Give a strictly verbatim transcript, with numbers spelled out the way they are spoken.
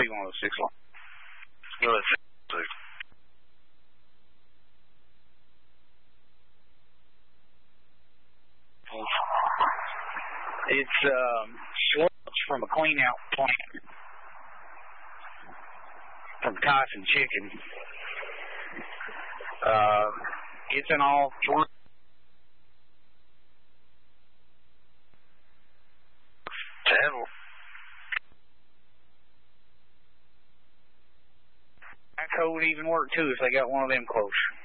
see one of the six one. Go ahead, six. It's um, sludge from a clean-out plant from Tyson Chicken. Uh, it's in all three. Terrible. That code would even work too if they got one of them close.